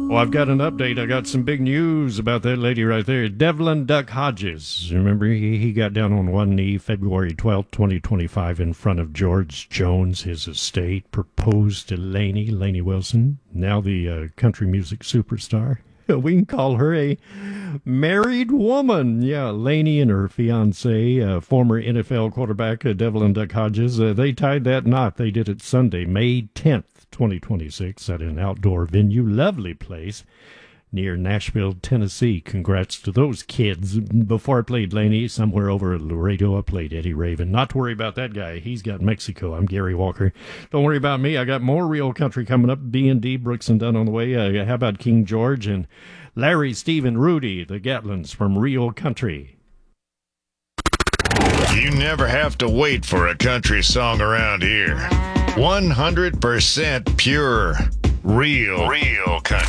Well, I've got an update. I got some big news about that lady right there, Devlin Duck Hodges. Remember, he got down on one knee February 12th, 2025, in front of George Jones, his estate, proposed to Lainey Wilson, now the country music superstar. We can call her a married woman. Yeah, Lainey and her fiancé, former NFL quarterback Devlin Duck Hodges, they tied that knot. They did it Sunday, May 10th, 2026, at an outdoor venue. Lovely place near Nashville, Tennessee. Congrats to those kids. Before I played Lainey, somewhere over at Laredo, I played Eddie Raven. Not to worry about that guy. He's got Mexico. I'm Gary Walker. Don't worry about me. I got more real country coming up. B&D, Brooks and Dunn on the way. How about King George and Larry, Steve, and Rudy, the Gatlins from Real Country. You never have to wait for a country song around here. 100% pure, real country.